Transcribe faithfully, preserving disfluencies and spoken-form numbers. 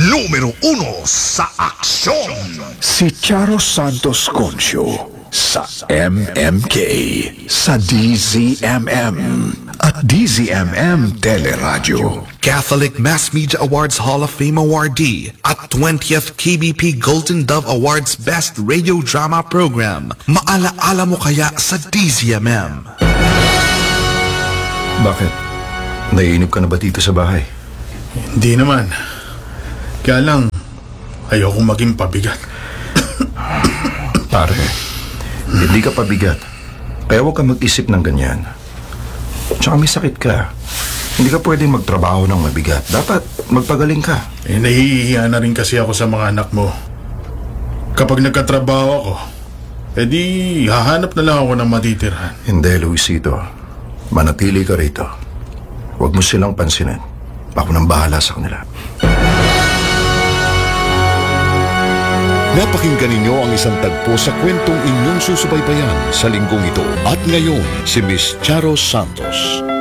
numero uno sa aksyon. Si Charo Santos Concio sa M M K, sa D Z M M at D Z M M Teleradio. Catholic Mass Media Awards Hall of Fame awardee at twentieth K B P Golden Dove Awards Best Radio Drama Program. Maalaala mo kaya sa D Z M M? Bakit? Naiinip ka na ba dito sa bahay? Hindi naman. Kaya lang, ayokong maging pabigat. Pare, hindi ka pabigat. Kaya huwag ka mag-isip ng ganyan. Tsaka may sakit ka. Hindi ka pwedeng magtrabaho ng mabigat. Dapat magpagaling ka. Eh, nahihiya na rin kasi ako sa mga anak mo. Kapag nagkatrabaho ako, edi hahanap na lang ako ng matitirhan. Hindi, Luisito. Manatili ka rito. Huwag mo silang pansinin. Ako nang bahala sa kanila. Napakinggan ninyo ang isang tagpo sa kwentong inyong susubaybayan sa linggong ito. At ngayon, si Miss Charo Santos.